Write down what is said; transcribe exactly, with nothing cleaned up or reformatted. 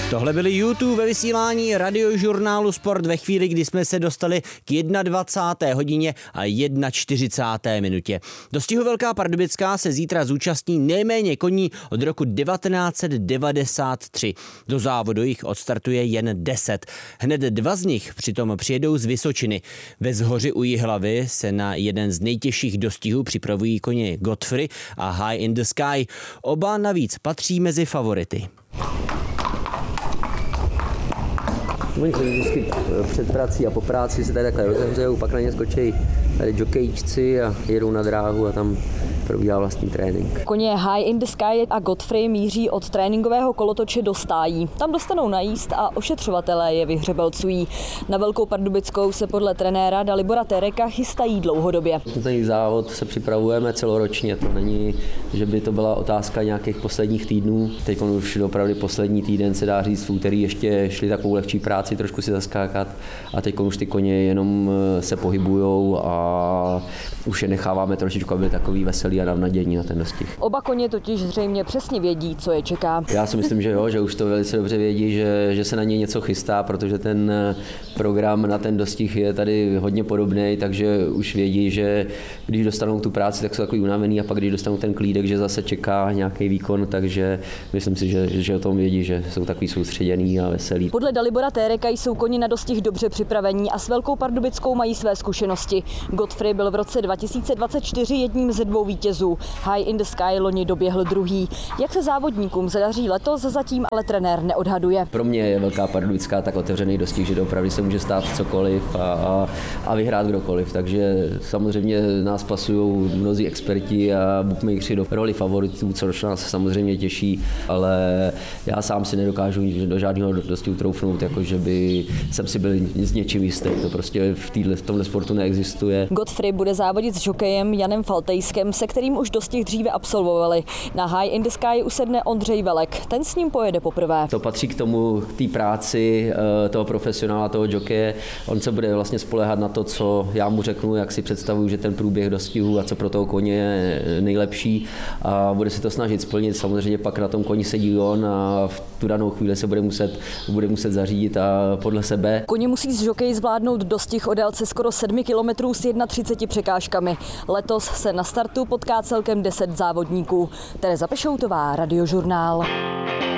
Tohle byly YouTube ve vysílání radiožurnálu Sport ve chvíli, kdy jsme se dostali k dvacáté jedné hodině a čtyřicáté jedné minutě. Dostihu Velká Pardubická se zítra zúčastní nejméně koní od roku devatenáct set devadesát tři. Do závodu jich odstartuje jen deset. Hned dva z nich přitom přijedou z Vysočiny. Ve Zhoři u Jihlavy se na jeden z nejtěžších dostihů připravují koně Godfrey a High in the Sky. Oba navíc patří mezi favority. Oni se vždycky před prací a po práci se tady takhle rozehřejou, pak na ně skočí tady jokejčci a jedou na dráhu a tam probíhá vlastní trénink. Koně High in the Sky a Godfrey míří od tréninkového kolotoče do stájí. Tam dostanou najíst a ošetřovatelé je vyhřebelcují. Na Velkou Pardubickou se podle trenéra Dalibora Tereka chystají dlouhodobě. Ten závod se připravujeme celoročně, to není, že by to byla otázka nějakých posledních týdnů. Teď už opravdu poslední týden se dá říct, v úterý ještě šli takovou lehčí práci, trošku si zaskákat a teď už ty koně jenom se pohybujou a už je necháváme trošičku, aby byli takový veselý a navnadění na ten dostih. Oba koně totiž zřejmě přesně vědí, co je čeká. Já si myslím, že jo, že už to velice dobře vědí, že, že se na ně něco chystá, protože ten program na ten dostih je tady hodně podobný, takže už vědí, že když dostanou tu práci, tak jsou takový unavený a pak když dostanou ten klídek, že zase čeká nějaký výkon, takže myslím si, že, že o tom vědí, že jsou takový soustředěný a veselí. Podle Dalibora Tereka jsou koni na dostih dobře připravení a s Velkou Pardubickou mají své zkušenosti. Godfrey byl v roce dva tisíce dvacet čtyři jedním ze dvou vítězů. High in the Sky loni doběhl druhý. Jak se závodníkům zadaří letos, zatím ale trenér neodhaduje. Pro mě je Velká Pardubická tak otevřený dostih, že opravdu se může stát cokoliv a, a, a vyhrát kdokoliv. Takže samozřejmě nás pasují mnozí experti a bookmakeri do roli favoritů, což nás samozřejmě těší, ale já sám si nedokážu do žádného dostihu troufnout, jako že by jsem si byl s něčím jistý. To prostě v, týhle, v tomhle sportu neexistuje. Godfrey bude závodit s žokejem Janem Faltejskem, se kterým už dostih dříve absolvovali. Na High in the Sky usedne Ondřej Velek. Ten s ním pojede poprvé. To patří k tomu, k té práci toho profesionála, toho jokeje. On se bude vlastně spoléhat na to, co já mu řeknu, jak si představuju, že ten průběh dostihu a co pro toho koně je nejlepší. A bude si to snažit splnit. Samozřejmě pak na tom koni sedí on a v tu danou chvíli se bude muset, bude muset zařídit a podle sebe. Koně musí z žokeji zvládnout dostih o délce skoro sedmi kilometrů s třiceti jednou překážkami. Letos se na startu potká celkem deset závodníků. Tereza Pešoutová, Radiožurnál.